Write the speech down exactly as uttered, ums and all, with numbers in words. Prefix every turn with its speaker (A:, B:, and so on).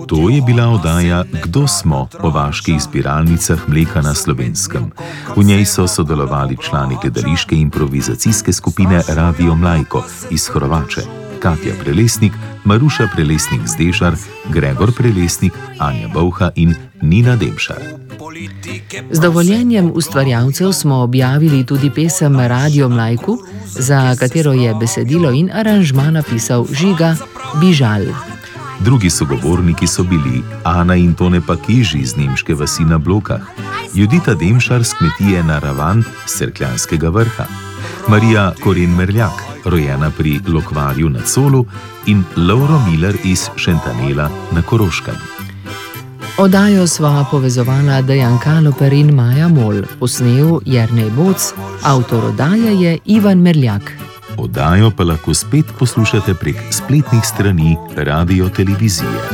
A: To je bila oddaja Kdo smo o vaških zbiralnicah mleka na Slovenskem. V njej so sodelovali člani gledališke improvizacijske skupine Radio Mlajko iz Hrovače, Katja Prelesnik, Maruša Prelesnik-Zdešar, Gregor Prelesnik, Anja Bolha in Nina Demšar.
B: Z dovoljenjem ustvarjalcev smo objavili tudi pesem Radio Mlajku, za katero je besedilo in aranžma napisal Žiga Bižal.
A: Drugi sogovorniki so bili Ana in Tone Pakeži iz nemške vasi na Blokah, Judita Demšar z kmetije Naravan z Cerkljanskega Vrha, Marija Koren-Merljak, rojena pri Lokvarju na Colu, in Lauro Miller iz Šentanela na Koroškem.
B: Oddajo sva povezovala Dejan Kaloper in Maja Mol, posnel Jernej Boc, avtor oddaje je Ivan Merljak.
A: Oddajo pa lahko spet poslušate prek spletnih strani Radio Televizije.